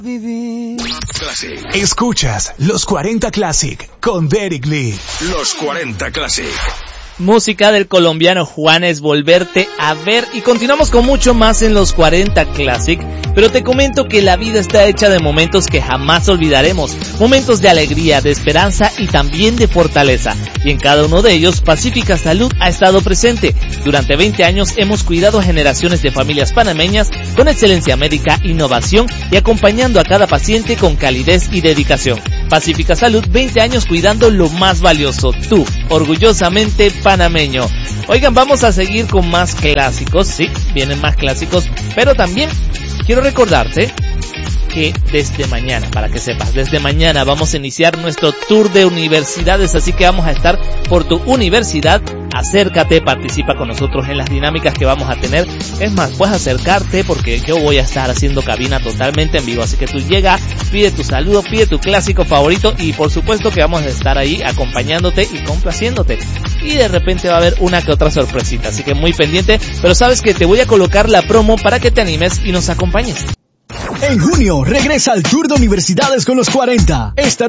Classic. Escuchas Los 40 Classic con Derek Lee. Los 40 Classic. Música del colombiano Juanes, Volverte a Ver, y continuamos con mucho más en Los 40 Classic, pero te comento que la vida está hecha de momentos que jamás olvidaremos, momentos de alegría, de esperanza y también de fortaleza, y en cada uno de ellos Pacífica Salud ha estado presente. Durante 20 años hemos cuidado a generaciones de familias panameñas con excelencia médica, innovación y acompañando a cada paciente con calidez y dedicación. Pacífica Salud, 20 años cuidando lo más valioso, tú, orgullosamente panameño. Oigan, vamos a seguir con más clásicos, sí, vienen más clásicos, pero también quiero recordarte que desde mañana, para que sepas, desde mañana vamos a iniciar nuestro tour de universidades, así que vamos a estar por tu universidad. Acércate, participa con nosotros en las dinámicas que vamos a tener. Es más, puedes acercarte porque yo voy a estar haciendo cabina totalmente en vivo, así que tú llega, pide tu saludo, pide tu clásico favorito y por supuesto que vamos a estar ahí acompañándote y complaciéndote. Y de repente va a haber una que otra sorpresita, así que muy pendiente, pero sabes que te voy a colocar la promo para que te animes y nos acompañes. En junio regresa al Tour de Universidades con los 40.